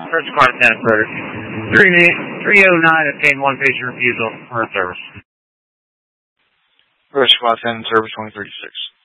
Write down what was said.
First Squad 10 for 309, obtained one patient refusal for service. First Squad 10, service 2036.